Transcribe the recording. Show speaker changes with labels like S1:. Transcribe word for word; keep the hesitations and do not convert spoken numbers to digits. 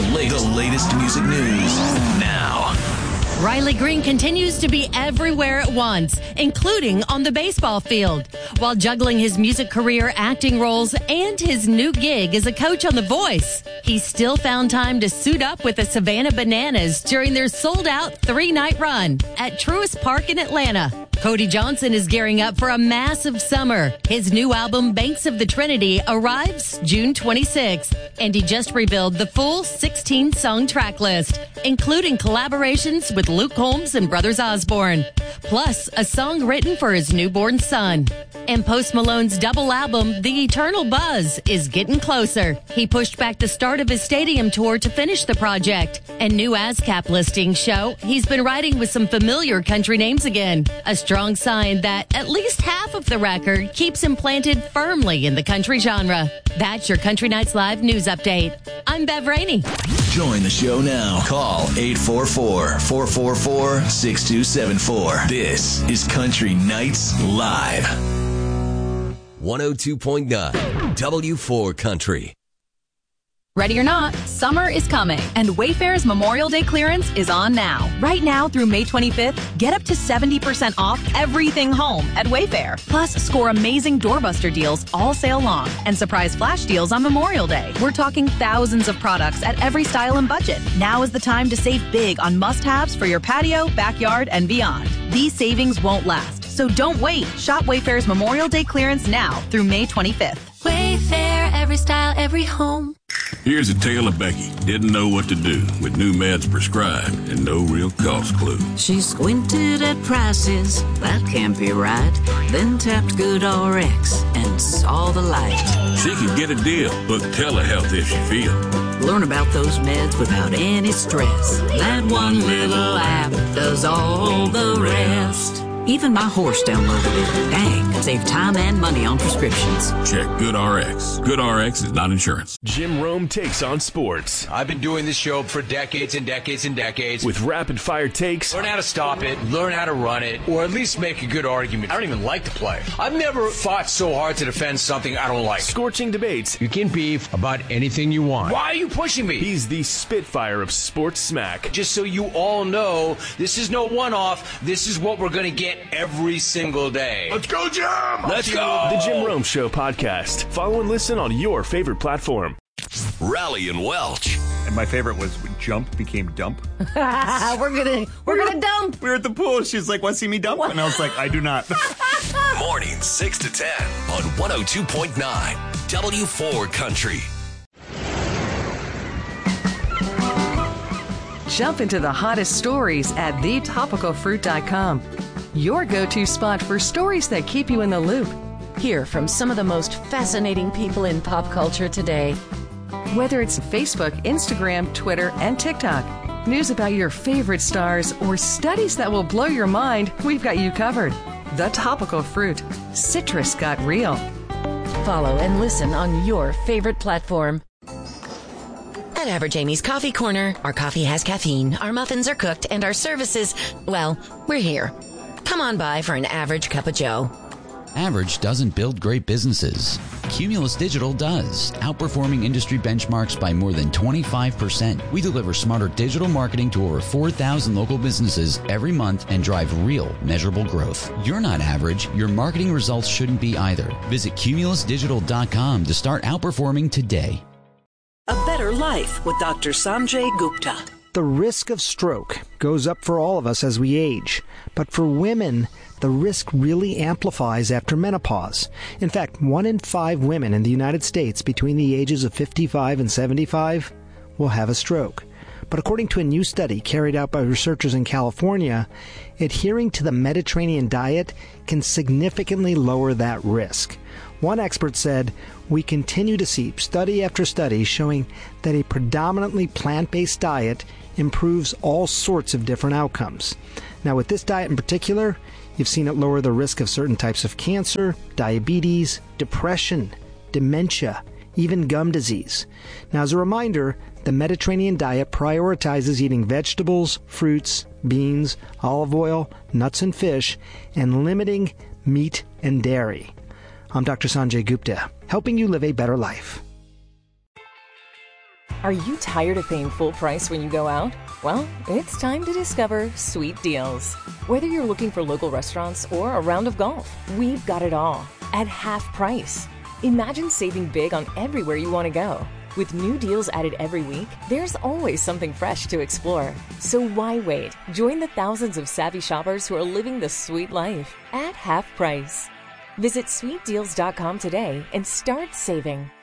S1: latest, the latest music news now.
S2: Riley Green continues to be everywhere at once, including on the baseball field, while juggling his music career, acting roles, and his new gig as a coach on The Voice. He still found time to suit up with the Savannah Bananas during their sold-out three-night run at Truist Park in Atlanta. Cody Johnson is gearing up for a massive summer. His new album, Banks of the Trinity, arrives June twenty-sixth, and he just revealed the full sixteen-song track list, including collaborations with Luke Combs and Brothers Osborne, plus a song written for his newborn son. And Post Malone's double album, The Eternal Buzz, is getting closer. He pushed back the start of his stadium tour to finish the project. And new ASCAP listings show he's been writing with some familiar country names again, a strong sign that at least half of the record keeps him planted firmly in the country genre. That's your Country Nights Live news update. I'm Bev Rainey.
S1: Join the show now. Call eight four four, four four four, six two seven four. This is Country Nights Live.
S3: one oh two point nine W four Country.
S4: Ready or not, summer is coming, and Wayfair's Memorial Day clearance is on now. Right now through May twenty-fifth, get up to seventy percent off everything home at Wayfair. Plus, score amazing doorbuster deals all sale long and surprise flash deals on Memorial Day. We're talking thousands of products at every style and budget. Now is the time to save big on must-haves for your patio, backyard, and beyond. These savings won't last, so don't wait. Shop Wayfair's Memorial Day clearance now through May twenty-fifth.
S5: Wayfair, every style, every home.
S6: Here's a tale of Becky. Didn't know what to do with new meds prescribed and no real cost clue.
S7: She squinted at prices, that can't be right. Then tapped GoodRx and saw the light.
S6: She could get a deal. Book telehealth if she feel.
S7: Learn about those meds without any stress. That one little app does all the rest. Even my horse downloaded it. Dang, save time and money on prescriptions.
S6: Check GoodRx. GoodRx is not insurance.
S8: Jim Rome takes on sports.
S9: I've been doing this show for decades and decades and decades.
S8: With rapid-fire takes.
S9: Learn how to stop it, learn how to run it, or at least make a good argument. I don't even like the play. I've never fought so hard to defend something I don't like.
S8: Scorching debates.
S9: You can beef about anything you want. Why are you pushing me?
S8: He's the Spitfire of sports smack.
S9: Just so you all know, this is no one-off. This is what we're going to get every single day.
S6: Let's go, Jim!
S9: Let's go!
S8: The Jim Rome Show podcast. Follow and listen on your favorite platform.
S3: Rally and Welch.
S10: And my favorite was when jump became dump.
S2: we're gonna we're gonna dump.
S10: We were at the pool. She was like, "Want to see me dump?" What? And I was like, "I do not."
S3: Morning six to ten on one oh two point nine W four Country.
S11: Jump into the hottest stories at the topical fruit dot com. Your go-to spot for stories that keep you in the loop.
S12: Hear from some of the most fascinating people in pop culture today.
S11: Whether it's Facebook, Instagram, Twitter, and TikTok, news about your favorite stars, or studies that will blow your mind, we've got you covered. The Topical Fruit. Citrus got real.
S12: Follow and listen on your favorite platform. At Average Amy's Coffee Corner, our coffee has caffeine, our muffins are cooked, and our services, well, we're here. Come on by for an average cup of joe.
S13: Average doesn't build great businesses. Cumulus Digital does, outperforming industry benchmarks by more than twenty-five percent. We deliver smarter digital marketing to over four thousand local businesses every month and drive real, measurable growth. You're not average. Your marketing results shouldn't be either. Visit cumulus digital dot com to start outperforming today.
S14: A better life with Doctor Sanjay Gupta.
S15: The risk of stroke goes up for all of us as we age, but for women, the risk really amplifies after menopause. In fact, one in five women in the United States between the ages of fifty-five and seventy-five will have a stroke. But according to a new study carried out by researchers in California, adhering to the Mediterranean diet can significantly lower that risk. One expert said, "We continue to see study after study showing that a predominantly plant-based diet improves all sorts of different outcomes." Now, with this diet in particular, you've seen it lower the risk of certain types of cancer, diabetes, depression, dementia, even gum disease. Now, as a reminder, the Mediterranean diet prioritizes eating vegetables, fruits, beans, olive oil, nuts and fish, and limiting meat and dairy. I'm Doctor Sanjay Gupta, helping you live a better life.
S16: Are you tired of paying full price when you go out? Well, it's time to discover Sweet Deals. Whether you're looking for local restaurants or a round of golf, we've got it all at half price. Imagine saving big on everywhere you want to go. With new deals added every week, there's always something fresh to explore. So why wait? Join the thousands of savvy shoppers who are living the sweet life at half price. Visit sweet deals dot com today and start saving.